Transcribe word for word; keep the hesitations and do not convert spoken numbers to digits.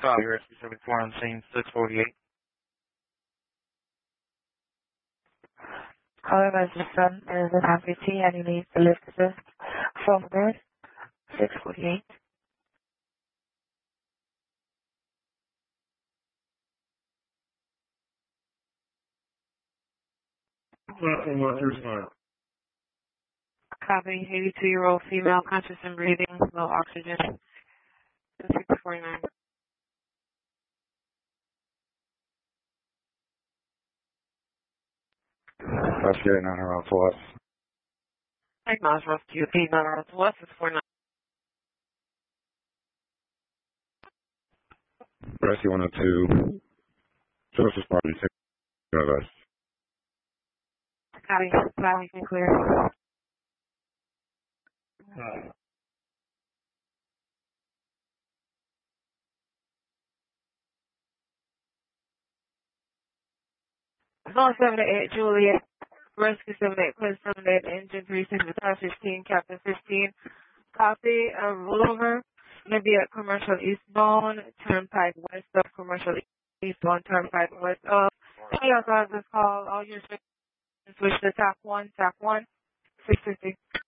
Copy, Rescue seventy-four on scene six forty-eight. Calling as your son is an amputee and he needs to lift assist from birth six forty-eight. Copy, eighty-two-year-old female, conscious and breathing, low oxygen, six forty-nine. Rescue eight nine around to us. Acknowledge rescue eight nine around to us, six forty-nine. Rescue one oh two. Joseph Party, six of us. Copy, copy, can clear. Uh. Zone seventy-eight, Juliet. Rescue seventy-eight, Place seventy-eight, Engine three six, Battalion fifteen, Captain fifteen. Copy, a rollover. Gonna be at Commercial Eastbound, Turnpike west of Commercial Eastbound, Turnpike west of. Any outside this call, all your switch to T A C one, T A C one, six fifty.